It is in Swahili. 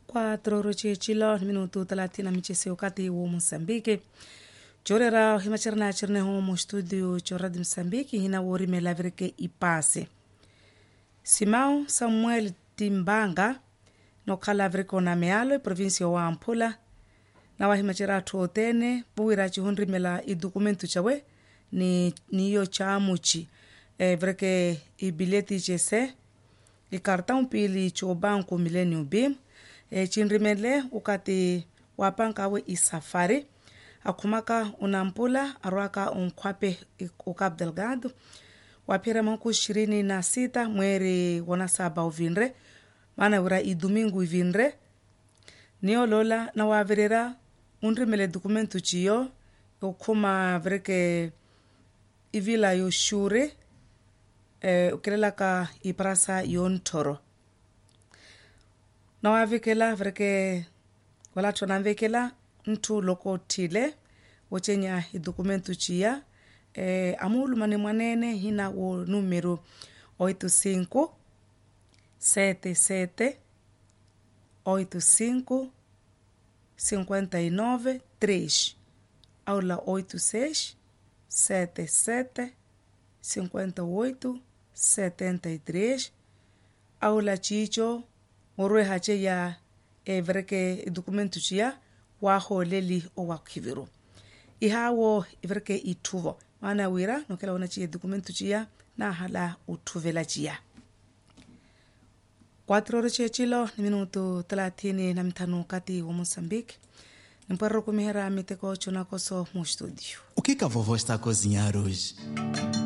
4:00 minuto 30 michese wakati wa Mozambique. Chorera himachirna chirne homo studio choradi Mozambique hina worime lavirike ipase. Simao Samuel Timbanga no kalaviriko na mealo provincia wa Ampula na wahimachira tuotene buwira chihunrimela idokumentu chawe niyo chamuchi vreke ibileti chese ikartão pili cho banco Millennium Bim chinrimele ukati wapankawe isafari akumaka unampula arwaka unkwape ukab Delgado wapira manku 26 mweri wana saba uvinre mana wira idomingo uvinre niyo lola na wavirira unrimele dokumentu chiyo ukuma vreke ivila yo shure ukilelaka iprasa yontoro na wavikela vreke wala tonamvekela ntu loko tile wochenya idokumentu chia amulu mane mwanene hina wo numero 85 77 85 59 3 aula 86 77 58 73 aula chicho morwe hache ya vreke dokumentu chia waholeli o wakiviru ihawo vreke ituvo mana wira nokela ona chi dokumentu chia na hala utuvela chia 4:00 minuto 35 kati wa Mozambique. Mparo kumihera miteko chona koso mu studio. O que a vovó está a cozinhar hoje?